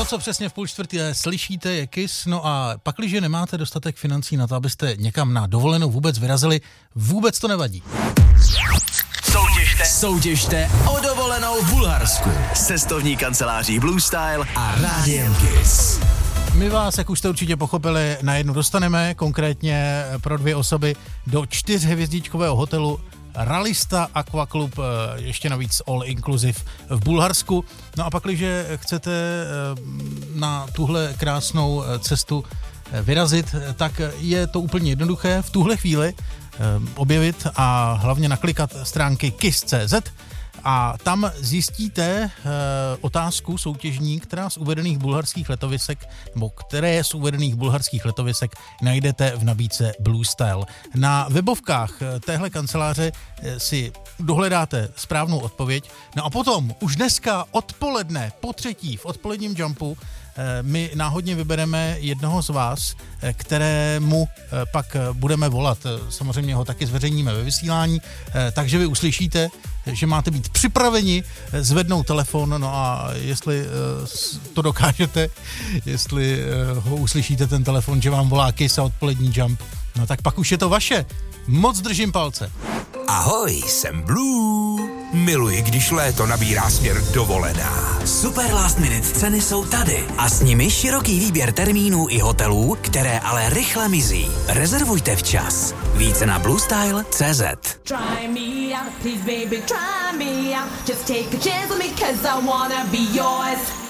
To, co přesně v 3:30 slyšíte, je Kiss. No a pakliže nemáte dostatek financí na to, abyste někam na dovolenou vůbec vyrazili, vůbec to nevadí. Soutěžte o dovolenou v Bulharsku. Cestovní kanceláří Blue Style A Rádiem Kiss. My vás, jak už jste určitě pochopili, na jednu dostaneme, konkrétně pro 2 osoby do 4hvězdičkového hotelu Ralista Aqua Club, ještě navíc all inclusive v Bulharsku. No a pakliže chcete na tuhle krásnou cestu vyrazit, tak je to úplně jednoduché v tuhle chvíli objevit a hlavně naklikat stránky kiss.cz a tam zjistíte otázku soutěžní, která z uvedených bulharských letovisek, nebo které z uvedených bulharských letovisek najdete v nabídce Blue Style. Na webovkách téhle kanceláře si dohledáte správnou odpověď. No a potom už dneska odpoledne po 3:00 v odpoledním jumpu my náhodně vybereme jednoho z vás, kterému pak budeme volat. Samozřejmě ho taky zveřejníme ve vysílání, takže vy uslyšíte, že máte být připraveni zvednout telefon, no a jestli to dokážete, jestli ho uslyšíte ten telefon, že vám volá Kiss a odpolední jump, no tak pak už je to vaše. Moc držím palce. Ahoj, jsem Blue. Miluji, když léto nabírá směr dovolená. Super last minute ceny jsou tady a s nimi široký výběr termínů i hotelů, které ale rychle mizí. Rezervujte včas. Více na bluestyle.cz. Try me out, please baby, try me out. Just take a chance with me 'cause I wanna be yours.